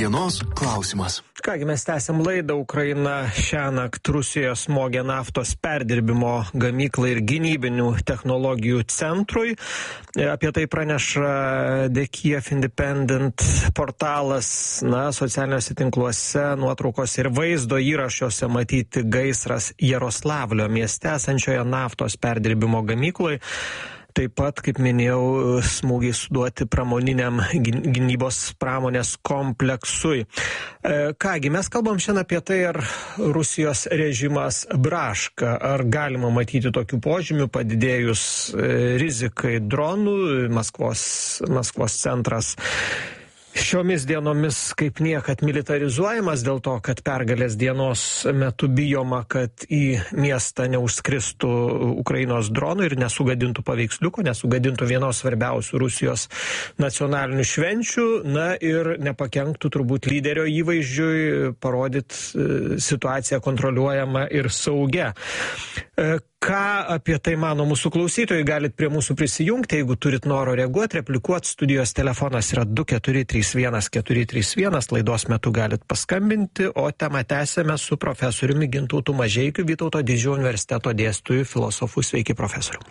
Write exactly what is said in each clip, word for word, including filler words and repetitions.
Dienos klausimas. Kągi, mes tęsiam laidą. Ukraina šiąnakt Rusijoje smogė naftos perdirbimo gamyklai ir gynybinių technologijų centrui. Apie tai praneša The Kiev Independent portalas. Na, socialiniuose tinkluose nuotraukos ir vaizdo įrašuose matyti gaisras Jaroslavlio mieste esančioje naftos perdirbimo gamykloje. Taip pat, kaip minėjau, smūgiai suduoti pramoniniam gynybos pramonės kompleksui. Kągi, mes kalbam šiandien apie tai, ar Rusijos režimas braška, ar galima matyti tokių požymių padidėjus rizikai dronų. Maskvos, Maskvos centras šiomis dienomis kaip niekad militarizuojamas dėl to, kad pergalės dienos metu bijoma, kad į miestą neužskristų Ukrainos dronų ir nesugadintų paveiksliuko, nesugadintų vienos svarbiausių Rusijos nacionalinių švenčių, na ir nepakenktų turbūt lyderio įvaizdžiui, parodyti situaciją kontroliuojama ir saugia. Ką apie tai mano mūsų klausytojai, galit prie mūsų prisijungti, jeigu turit noro reaguoti, replikuoti, studijos telefonas yra du keturi trys vienas keturi trys vienas, laidos metu galit paskambinti, o temą tęsėme su profesoriumi Gintautu Mažeikiu, Vytauto Didžiojo universiteto dėstytoju, filosofu. Sveiki, profesoriu.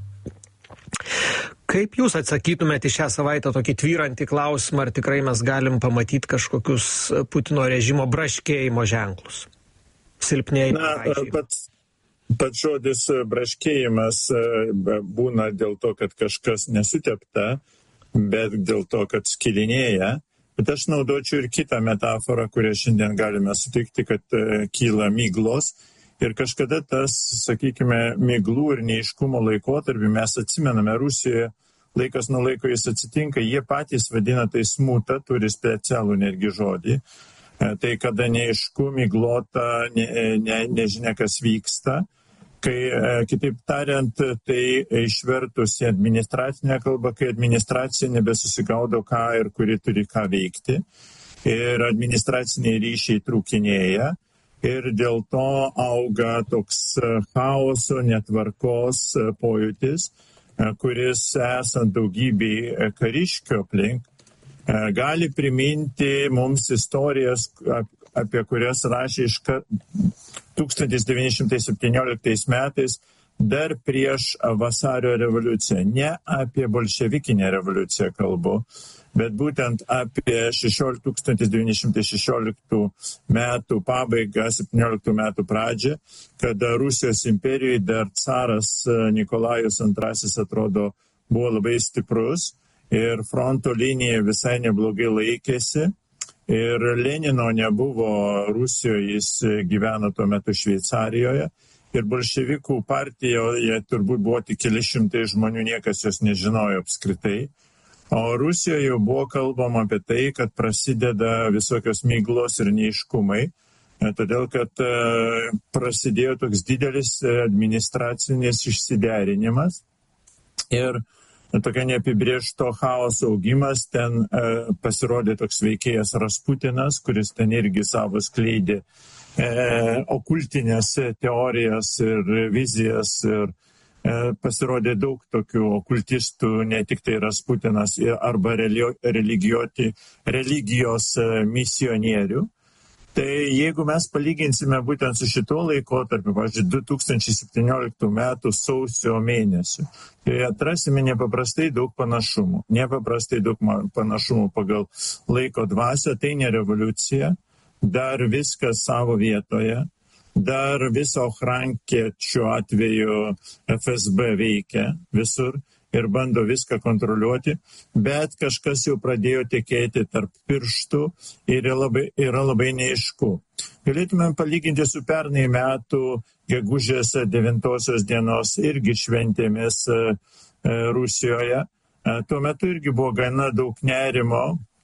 Kaip jūs atsakytumėte šią savaitę tokį tvyrantį klausimą, ar tikrai mes galim pamatyti kažkokius Putino režimo braškėjimo ženklus? Silpnėjimą. Pats Pats žodis braškėjimas būna dėl to, kad kažkas nesutepta, bet dėl to, kad skilinėja. Bet aš naudočiau ir kitą metaforą, kurią šiandien galime sutikti, kad kyla miglos. Ir kažkada tas, sakykime, miglų ir neiškumo laikotarpį mes atsimename Rusijoje, laikas nuo laiko jis atsitinka, jie patys vadina tai smūta, turi specialų netgi žodį. Tai kada neaišku, miglota, ne, ne, nežinia, kas vyksta. Kai, kitaip tariant, tai išvertus į administracinę kalbą, kai administracija nebesusigaudo, ką ir kuri turi ką veikti. Ir administraciniai ryšiai trūkinėja. Ir dėl to auga toks chaoso, netvarkos pojūtis, kuris esant daugybei kariškių aplink, gali priminti mums istorijas, apie kurias rašė iš tūkstantis devyni šimtai septynioliktais metais dar prieš vasario revoliuciją. Ne apie bolševikinę revoliuciją kalbu, bet būtent apie tūkstantis devyni šimtai šešioliktų metų pabaigą, septynioliktų metų pradžią, kada Rusijos imperijoje dar caras Nikolajus antrasis atrodo buvo labai stiprus. Ir fronto linija visai neblogai laikėsi. Ir Lenino nebuvo Rusijoje, jis gyveno tuo metu Šveicarijoje. Ir bolševikų partijoje turbūt buvo tik keli šimtai žmonių, niekas jos nežinojo apskritai. O Rusijoje jau buvo kalbama apie tai, kad prasideda visokios miglos ir neiškumai. Todėl, kad prasidėjo toks didelis administracinis išsiderinimas. Ir tokia neapibrėžto chaoso augimas, ten e, pasirodė toks veikėjas Rasputinas, kuris ten irgi savo skleidė e, okultinės teorijas ir vizijas ir e, pasirodė daug tokių okultistų, ne tik tai Rasputinas, arba religijoti, religijos misionierių. Tai jeigu mes palyginsime būtent su šituo laikotarpiu, pavyzdžiui, du tūkstančiai septynioliktų metų sausio mėnesiu, tai atrasime nepaprastai daug panašumų. Nepaprastai daug panašumų pagal laiko dvasią, tai ne revoliucija, dar viskas savo vietoje, dar viso ochrankė šiuo atveju F S B veikia visur ir bando viską kontroliuoti, bet kažkas jau pradėjo tekėti tarp pirštų ir yra labai, yra labai neaišku. Galėtumėm palyginti su pernai metų gegužės devintosios dienos irgi šventėmis e, Rusijoje. E, tuo metu irgi buvo gana daug nerimo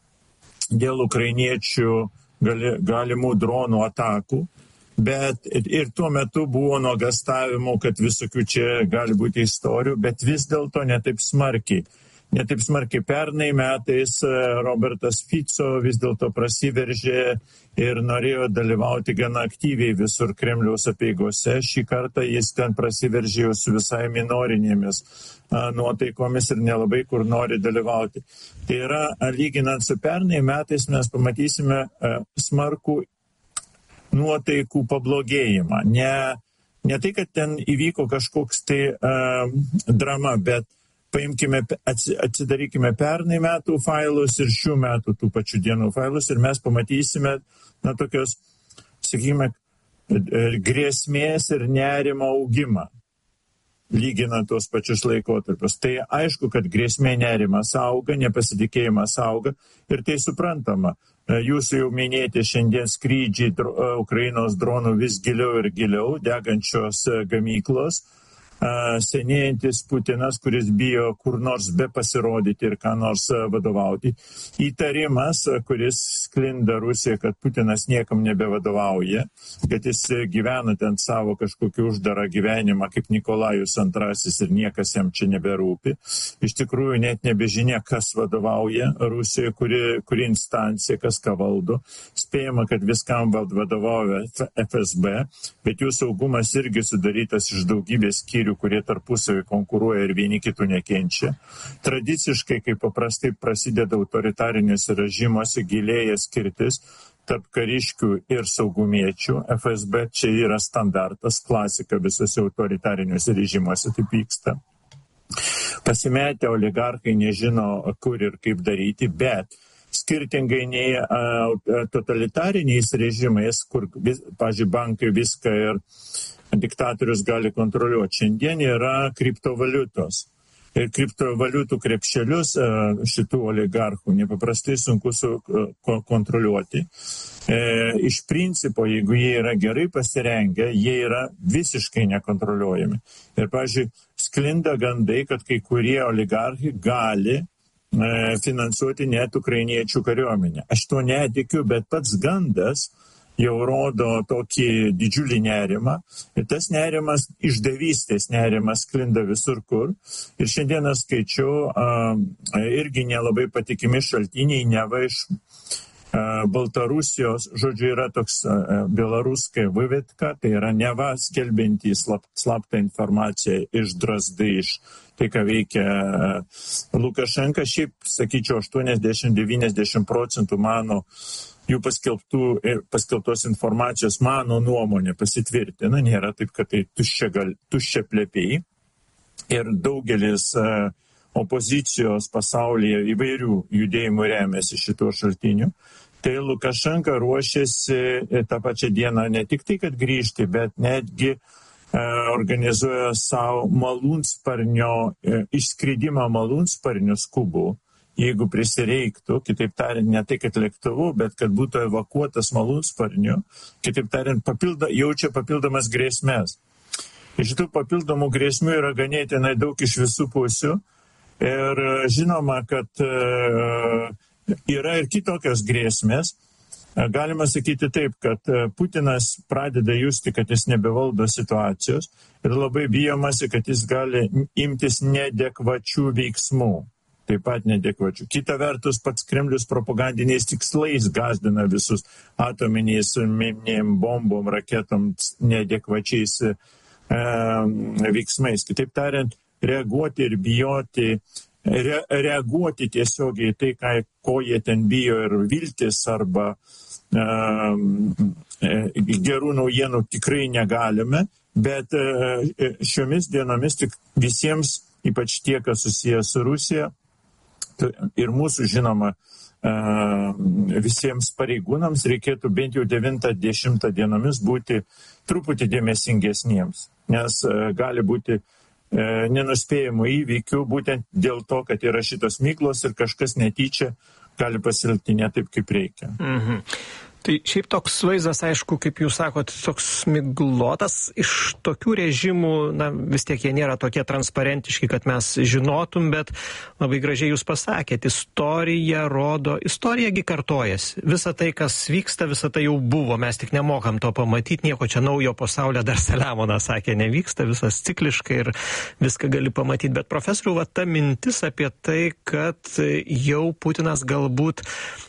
dėl ukrainiečių gali, galimų dronų atakų. Bet ir tuo metu buvo nuogastavimų, kad visokių čia gali būti istorijų, bet vis dėlto netaip smarkiai. ne taip smarkiai pernai metais Robertas Fico vis dėlto prasiveržė ir norėjo dalyvauti gana aktyviai visur Kremliaus apeigose. Šį kartą jis ten prasiveržė su visai minorinėmis nuotaikomis ir nelabai kur nori dalyvauti. Tai yra, lyginant su pernai metais, mes pamatysime smarkų nuotaikų pablogėjimą. Ne, ne tai, kad ten įvyko kažkoks tai uh, drama, bet paimkime, atsidarykime pernai metų failus ir šių metų tų pačių dienų failus ir mes pamatysime, na, tokios, sakykime, grėsmės ir nerimo augimą, lyginant tuos pačius laikotarpius. Tai aišku, kad grėsmė nerimas auga, nepasitikėjimas auga ir tai suprantama. Jūsų jau minėti šiandien skrydžiai Ukrainos dronų vis giliau ir giliau, degančios gamyklos, senėjantis Putinas, kuris bijo kur nors be pasirodyti ir ką nors vadovauti. Įtarimas, kuris sklinda Rusija, kad Putinas niekam nebevadovauja, kad jis gyvena ten savo kažkokį uždarą gyvenimą kaip Nikolajus antrasis ir niekas jam čia neberūpi. Iš tikrųjų net nebežinia, kas vadovauja Rusijoje, kuri, kuri instancija, kas ką valdo. Spėjama, kad viskam vadovauja F S B, bet jų saugumas irgi sudarytas iš daugybės skyrių, kurie tarpusavį konkuruoja ir vieni kitų nekenčia. Tradiciškai, kaip paprastai prasideda autoritariniuose režimuose, gilėja skirtis tarp kariškių ir saugumiečių. F S B čia yra standartas, klasika visose autoritariniuose režimuose taip vyksta. Pasimetę oligarchai nežino, kur ir kaip daryti, bet skirtingai nei a, totalitariniais režimais, kur, pavyzdžiui, bankai viską ir diktatorius gali kontroliuoti. Šiandien yra kriptovaliutos. Ir kriptovaliutų krepšelius šitų oligarchų nepaprastai sunku su, kontroliuoti. E, iš principo, jeigu jie yra gerai pasirengę, jie yra visiškai nekontroliuojami. Ir, pavyzdžiui, sklinda gandai, kad kai kurie oligarchai gali e, finansuoti net ukrainiečių kariuomenę. Aš to netikiu, bet pats gandas jau rodo tokį didžiulį nerimą. Ir tas nerimas, išdavystės nerimas sklinda visur kur. Ir šiandieną skaičiau a, irgi nelabai patikimi šaltiniai, neva iš a, Baltarusijos, žodžiu, yra toks a, belaruskai Vivetka, tai yra neva skelbiantį slap, slaptą informaciją iš Drazdai, iš tai, ką veikia Lukašenka. Šiaip, sakyčiau, aštuoniasdešimt devyniasdešimt procentų mano jų paskelbtų ir paskelbtos informacijos mano nuomonė pasitvirtina, nėra taip, kad tai tuščia, gal, tuščia plepiai. Ir daugelis uh, opozicijos pasaulyje įvairių judėjimų remiasi šituo šaltiniu. Tai Lukašenka ruošiasi tą pačią dieną ne tik tai, kad grįžti, bet netgi uh, organizuoja savo malūnsparnio, uh, išskridimą malūnsparnių skubų. Jeigu prisireiktų, kitaip tariant, ne tai, kad lėktuvu, bet kad būtų evakuotas malūnsparniu, kitaip tariant, papilda, jaučia papildomas grėsmės. Iš tų papildomų grėsmių yra ganėtinai daug iš visų pusių ir žinoma, kad uh, yra ir kitokios grėsmės. Galima sakyti taip, kad Putinas pradeda justi, kad jis nebevaldo situacijos ir labai bijomasi, kad jis gali imtis neadekvačių veiksmų. Taip pat neadekvačių. Kita vertus, pats Kremlius propagandiniais tikslais gazdina visus atominiais bombom, raketom, neadekvačiais e, veiksmais. Kitaip tariant, reaguoti ir bijoti, re, reaguoti tiesiogiai tai, ką, ko jie ten bijo ir viltis arba e, e, gerų naujienų tikrai negalime, bet e, šiomis dienomis tik visiems, ypač tie, kas susijęs su Rusija, ir mūsų, žinoma, visiems pareigūnams reikėtų bent jau devintą dešimtą dienomis būti truputį dėmesingesniems, nes gali būti nenuspėjamų įvykių būtent dėl to, kad yra šitos miglos ir kažkas netyčia gali pasielgti ne taip, kaip reikia. Mhm. Tai šiaip toks vaizdas, aišku, kaip jūs sakot, toks miglotas. Iš tokių režimų, na, vis tiek jie nėra tokie transparentiški, kad mes žinotum, bet labai gražiai jūs pasakėt, istorija rodo, istorija kartojasi. Visa tai, kas vyksta, visa tai jau buvo, mes tik nemokam to pamatyti, nieko čia naujo pasaulyje, dar Saliamonas sakė, nevyksta, visas cikliškai ir viską gali pamatyti. Bet profesoriau, va ta mintis apie tai, kad jau Putinas galbūt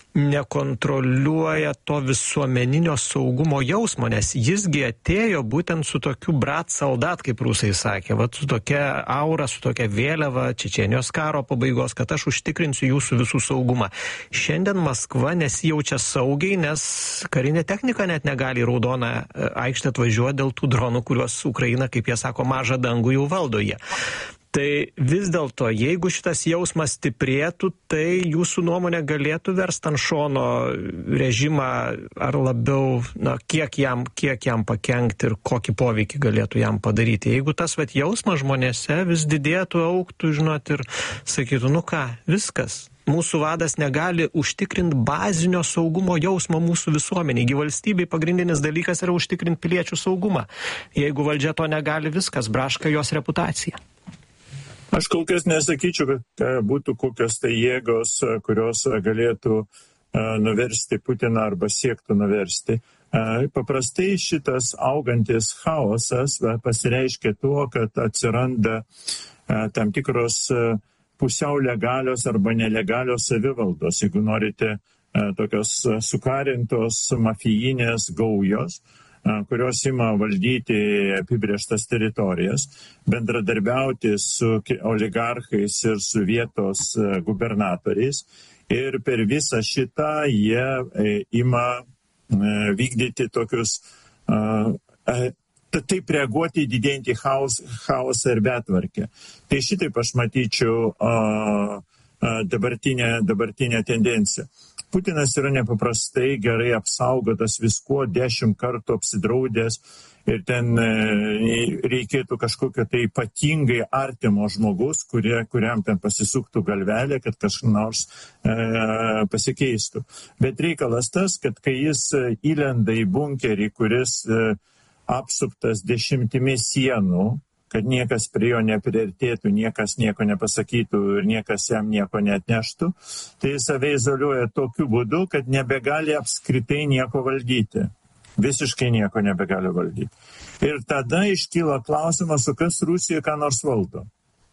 nekontroliuoja to visuomeninio saugumo jausmo, nes jisgi atėjo būtent su tokiu brat soldat, kaip rusai sakė, vat su tokia aura, su tokia vėliava Čečėnijos karo pabaigos, kad aš užtikrinsiu jūsų visų saugumą. Šiandien Maskva nesijaučia saugiai, nes karinė technika net negali į Raudoną aikštę atvažiuoti dėl tų dronų, kuriuos Ukraina, kaip jie sako, mažą dangų jau valdo jie. Tai vis dėlto, jeigu šitas jausmas stiprėtų, tai jūsų nuomonė galėtų versti ant šono režimą ar labiau, na, kiek jam, kiek jam pakenkti ir kokį poveikį galėtų jam padaryti. Jeigu tas vat jausmas žmonėse vis didėtų, auktų, žinot, ir sakytų, nu ką, viskas. Mūsų vadas negali užtikrinti bazinio saugumo jausmo mūsų visuomeniai. Gi valstybei pagrindinis dalykas yra užtikrinti piliečių saugumą. Jeigu valdžia to negali, viskas, braška jos reputacija. Aš kol kas nesakyčiau, kad būtų kokios tai jėgos, kurios galėtų nuversti Putiną arba siektų nuversti. Paprastai šitas augantis chaosas pasireiškia tuo, kad atsiranda tam tikros pusiau legalios arba nelegalios savivaldos, jeigu norite, tokios sukarintos mafijinės gaujos, kurios ima valdyti apibrėžtas teritorijas, bendradarbiauti su oligarchais ir su vietos gubernatoriais. Ir per visą šitą jie ima vykdyti tokius, taip reaguoti į didėjantį chaosą ir betvarkę. Tai šitaip aš matyčiau dabartinę, dabartinę tendenciją. Putinas yra nepaprastai gerai apsaugotas viskuo, dešimt kartų apsidraudęs ir ten reikėtų kažkokio tai ypatingai artimo žmogus, kurie, kuriam ten pasisuktų galvelė, kad kažkas nors e, pasikeistų. Bet reikalas tas, kad kai jis įlenda į bunkerį, kuris e, apsuptas dešimtimis sienų, kad niekas prie jo nepriartėtų, niekas nieko nepasakytų ir niekas jam nieko neatneštų, tai jis save izoliuoja tokiu būdu, kad nebegali apskritai nieko valdyti. Visiškai nieko nebegali valdyti. Ir tada iškyla klausimas, o kas Rusija ką nors valdo.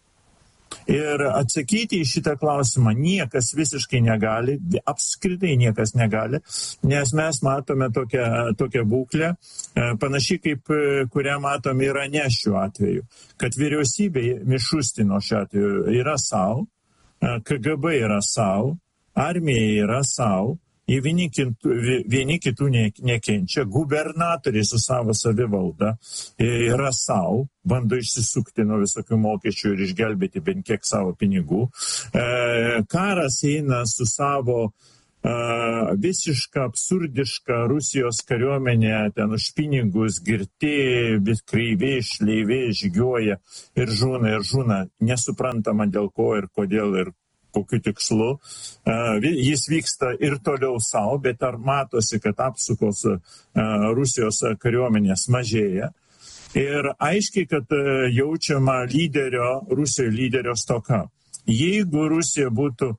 Ir atsakyti į šitą klausimą niekas visiškai negali, apskritai niekas negali, nes mes matome tokią, tokią būklę, panašiai kaip kurią matome Irane šiuo atveju, kad vyriausybė Mišustino šiuo atveju yra savo, K G B yra savo, armija yra savo, Vieni kitų, vieni kitų ne, nekenčia, gubernatoriai su savo savivalda yra savo, bando išsisukti nuo visokių mokesčių ir išgelbėti bent kiek savo pinigų. E, karas eina su savo e, visiška, absurdiška Rusijos kariuomenė, ten už pinigus girti, kreiviai, šleiviai žygiuoja ir žūna, ir žūna, nesuprantama dėl ko ir kodėl ir kokiu tikslu. Jis vyksta ir toliau savo, bet ar matosi, kad apsukos Rusijos kariuomenės mažėja. Ir aiškiai, kad jaučiama lyderio, Rusijos lyderio stoka. Jeigu Rusija būtų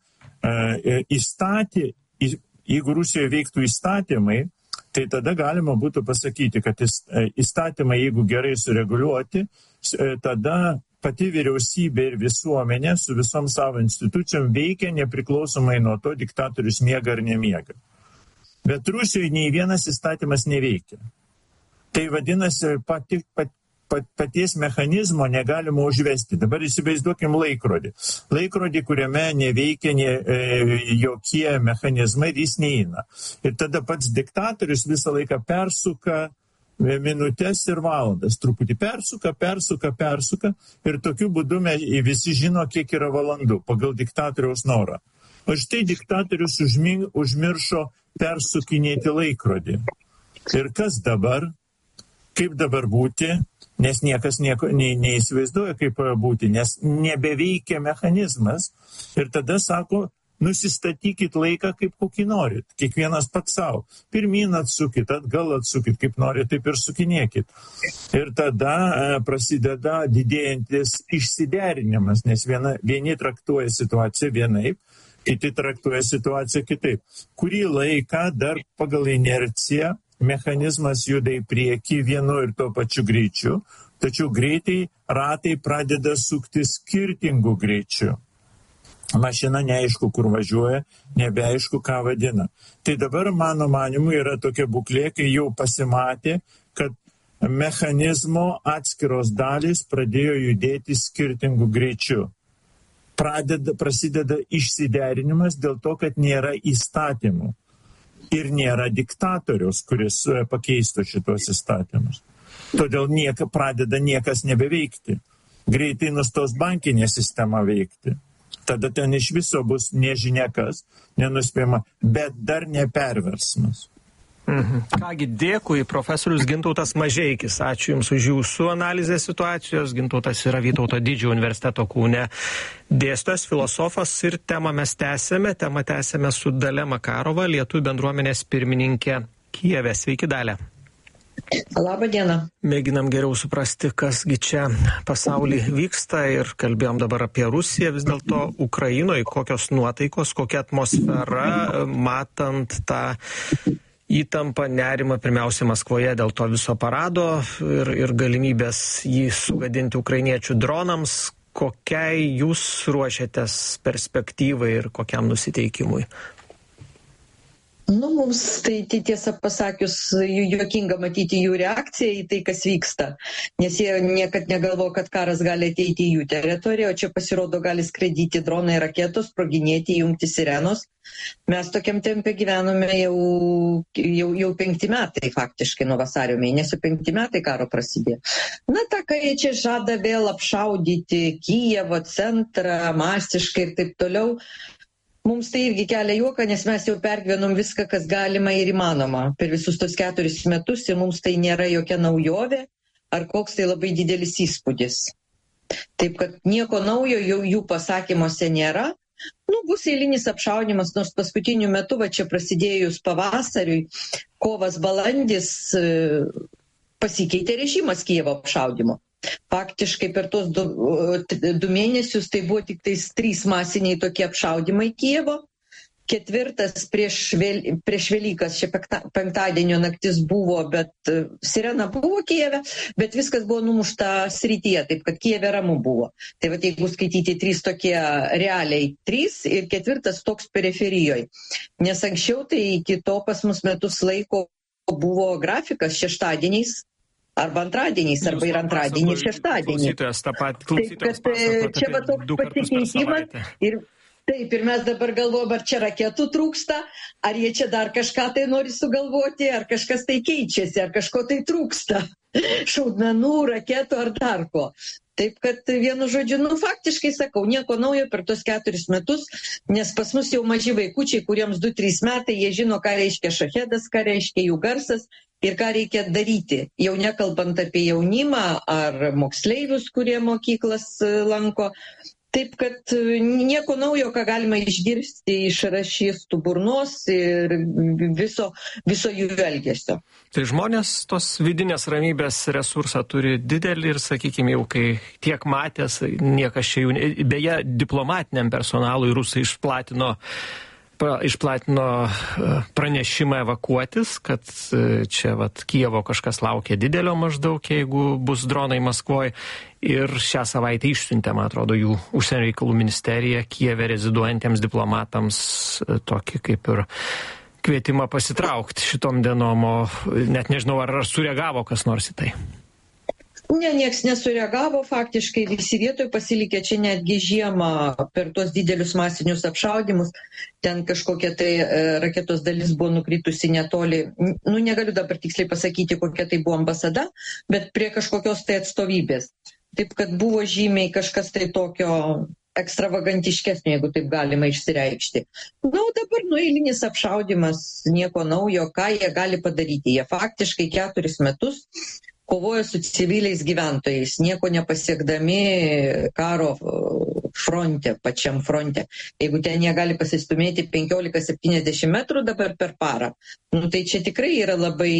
įstatė, jeigu Rusijoje veiktų įstatymai, tai tada galima būtų pasakyti, kad įstatymai, jeigu gerai sureguliuoti, tada pati vyriausybė ir visuomenė su visom savo institucijom veikia nepriklausomai nuo to, diktatorius miega ar nemiega. Bet Rusijoje nei vienas įstatymas neveikia. Tai vadinasi, pati, pat, pat, paties mechanizmo negalima užvesti. Dabar įsivaizduokim laikrodį. Laikrodį, kuriame neveikia ne, e, jokie mechanizmai ir jis neina. Ir tada pats diktatorius visą laiką persuka minutės ir valandas, truputį persuka, persuka, persuka ir tokiu būdu mes visi žino, kiek yra valandų pagal diktatoriaus norą. O štai diktatorius užming, užmiršo persukinėti laikrodį. Ir kas dabar? Kaip dabar būti? Nes niekas nieko ne, neįsivaizduoja, kaip būti, nes nebeveikia mechanizmas. Ir tada sako, nusistatykit laiką kaip kokį norit, kiekvienas pats savo. Pirmyn atsukit, atgal atsukit, kaip norit, taip ir sukinėkit. Ir tada e, prasideda didėjantis išsiderinimas, nes viena, vieni traktuoja situaciją vienaip, kiti traktuoja situaciją kitaip. Kurį laiką dar pagal inerciją mechanizmas juda į priekį vienu ir tuo pačiu greičiu, tačiau greitai ratai pradeda sukti skirtingų greičių. Mašina neaišku, kur važiuoja, nebeaišku, ką vadina. Tai dabar, mano manimu, yra tokia būklė, kai jau pasimatė, kad mechanizmo atskiros dalys pradėjo judėti skirtingų greičių. Pradeda, prasideda išsiderinimas dėl to, kad nėra įstatymų. Ir nėra diktatorius, kuris pakeistų šitos įstatymus. Todėl nieka, pradeda niekas nebeveikti. Greitai nustos bankinė sistema veikti. Tada ten iš viso bus nežinia kas, nenuspėjama, bet dar neperversmas. Mhm. Kągi, dėkui, profesorius Gintautas Mažeikis. Ačiū Jums už Jūsų analizę situacijos. Gintautas yra Vytauto Didžiojo universiteto Kaune dėstytojas, filosofas ir temą mes tęsėme. Temą tęsėme su Dalia Makarova, Lietuvių bendruomenės pirmininkė Kijeve. Sveiki, Dalia. Labą dieną. Mėginam geriau suprasti, kasgi čia pasauly vyksta ir kalbėjom dabar apie Rusiją. Vis dėlto Ukrainoje kokios nuotaikos, kokia atmosfera, matant tą įtampą, nerimą pirmiausia Maskvoje dėl to viso parado ir, ir galimybės jį sugadinti ukrainiečių dronams. Kokiai jūs ruošiatės perspektyvai ir kokiam nusiteikimui? Nu, mums tai tiesą pasakius, juokinga matyti jų reakciją į tai, kas vyksta, nes jie niekad negalvo, kad karas gali ateiti į jų teritoriją, o čia pasirodo gali skraidyti dronai, raketos, sproginėti, jungti sirenos. Mes tokiam tempe gyvenome jau, jau, jau penkti metai faktiškai nuo vasario mėnesio, penkti metai karo prasidėjo. Na, ta, kai jie čia žada vėl apšaudyti Kijevo centrą masiškai ir taip toliau, mums tai irgi kelia juoką, nes mes jau pergyvenom viską, kas galima ir įmanoma per visus tos keturis metus ir mums tai nėra jokia naujovė ar koks tai labai didelis įspūdis. Taip kad nieko naujo jau jų pasakymuose nėra. Nu, bus eilinis apšaudimas, nors paskutiniu metu, va čia prasidėjus pavasariui, kovas balandis, pasikeitė režimas Kijevo apšaudimo. Faktiškai per tos du, du mėnesius tai buvo tik tais trys masiniai tokie apšaudimai Kijevo. Ketvirtas prieš, vėl, prieš Velykas, čia penktadienio naktis buvo, bet sirena buvo Kijeve, bet viskas buvo numušta srityje, taip kad Kijeve ramu buvo. Tai va, jeigu skaityti trys tokie realiai trys ir ketvirtas toks periferijoje. Nes anksčiau tai iki to pas mus metus laiko buvo grafikas šeštadieniais, arba antradieniais, arba ir antradienį ir šeštadienį. Klausytojas tą pat, klausytojas pasakot, čia va toks pasikeitimas ir taip, ir mes dabar galvojam, ar čia raketų trūksta, ar jie čia dar kažką tai nori sugalvoti, ar kažkas tai keičiasi, ar kažko tai trūksta. Šaudmenų, raketų ar dar ko. Taip kad vienu žodžiu, nu faktiškai sakau, nieko naujo per tos keturis metus, nes pas mus jau maži vaikučiai, kuriems du trys metai, jie žino, ką reiškia šachedas, ką reiškia jų garsas ir ką reikia daryti. Jau nekalbant apie jaunimą ar moksleivius, kurie mokyklas lanko. Taip kad nieko naujo, ką galima išgirsti iš rašystų burnos ir viso, viso jų elgesio. Tai žmonės tos vidinės ramybės resursą turi didelį ir, sakykime, jau kai tiek matęs, niekas čia jų... Beje, diplomatiniam personalui rusai išplatino išplatino pranešimą evakuotis, kad čia vat Kijevo kažkas laukia didelio maždaug, jeigu bus dronai Maskvoje. Ir šią savaitę išsiuntė, man atrodo, jų užsienio reikalų ministerija Kijeve reziduojantiems diplomatams tokį kaip ir kvietimą pasitraukti šitom dienom, o net nežinau, ar sureagavo kas nors į tai. Ne, nieks nesureagavo, faktiškai visi vietoj pasilikė čia netgi žiemą per tuos didelius masinius apšaudimus. Ten kažkokia tai raketos dalis buvo nukritusi netoli, nu negaliu dabar tiksliai pasakyti, kokia tai buvo ambasada, bet prie kažkokios tai atstovybės. Taip kad buvo žymiai kažkas tai tokio ekstravagantiškesnio, jeigu taip galima išsireikšti. Na, o dabar nu eilinis apšaudimas, nieko naujo, ką jie gali padaryti. Jie faktiškai keturis metus kovoja su civiliais gyventojais, nieko nepasiekdami karo fronte, pačiam fronte. Jeigu ten jie gali pasistumėti penkiolika septyniasdešimt metrų dabar per parą, nu, tai čia tikrai yra labai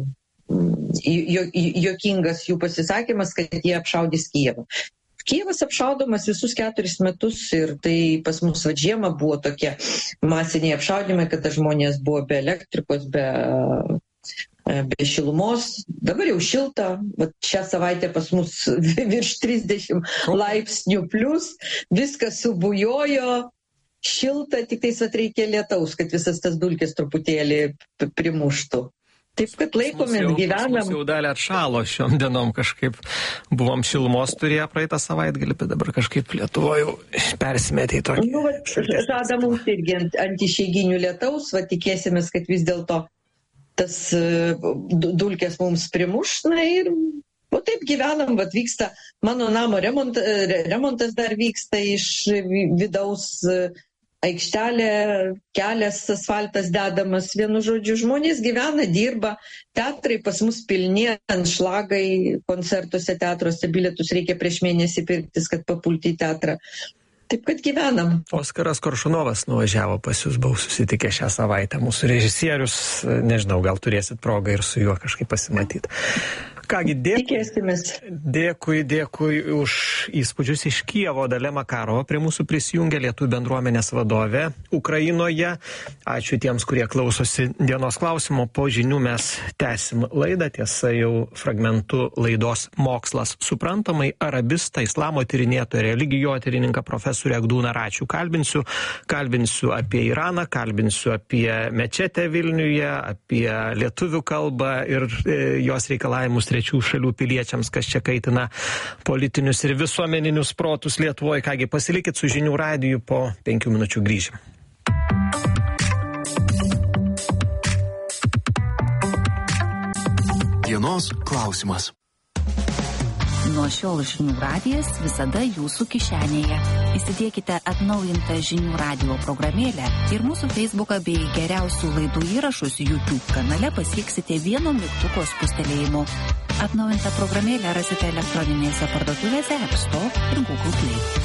juokingas jų pasisakymas, kad jie apšaudys Kijevą. Kijevas apšaudomas visus keturis metus ir tai pas mus va žiemą buvo tokie masiniai apšaudimai, kada žmonės buvo be elektrikos, be, be šilumos. Dabar jau šilta, va šią savaitę pas mus virš trisdešimt laipsnių plus, viskas subujojo, šilta, tik tais atreikia lietaus, kad visas tas dulkės truputėlį primuštų. Taip, kad laikomės, gyvenam. Pas mus jau dalį atšalo šiom dienom kažkaip. Buvom šilumos turėję praeitą savaitgalį, bet dabar kažkaip Lietuvoje persimetė į tokį. Nu, va, žada mums irgi ant, ant išeiginių lietaus, va tikėsimės, kad vis dėlto tas uh, dulkės mums primuš, na ir o taip gyvenam, va vyksta, mano namo remont, remontas dar vyksta iš vidaus. Uh, aikštelė, kelias, asfaltas dedamas, vienu žodžiu, žmonės gyvena, dirba, teatrai pas mus pilni, anšlagai, koncertuose, teatruose, bilietus reikia prieš mėnesį pirktis, kad papulti į teatrą. Taip, kad gyvenam. Oskaras Koršunovas nuvažiavo pas jūs, buvau susitikę šią savaitę, mūsų režisierius, nežinau, gal turėsit progą ir su juo kažkaip pasimatyti. Kągi, dėkui, dėkui, dėkui už įspūdžius iš Kijevo. Dalia Makarova prie mūsų prisijungė, Lietuvių bendruomenės vadovė Ukrainoje. Ačiū tiems, kurie klausosi dienos klausimo. Po žinių mes tęsim laidą, tiesa jau fragmentu laidos Mokslas suprantamai. Arabistą, islamo tyrinėtoją, religijotyrininką profesorių Egdūną Račių kalbinsiu. Kalbinsiu apie Iraną, kalbinsiu apie mečetę Vilniuje, apie lietuvių kalbą ir e, jos reikalavimus trečių šalių piliečiams, kas čia kaitina politinius ir visuomeninius protus Lietuvoje. Kągi, pasilikit su žinių radiju, po penkių minučių grįžim. Dienos klausimas. Nuo šiol žinių radijas visada jūsų kišenėje. Įsidėkite atnaujintą žinių radijo programėlę ir mūsų Facebooką bei geriausių laidų įrašus YouTube kanale pasieksite vieno mygtuko spustelėjimu. Atnaujintą programėlę rasite elektroninėse parduotuvėse App Store ir Google Play.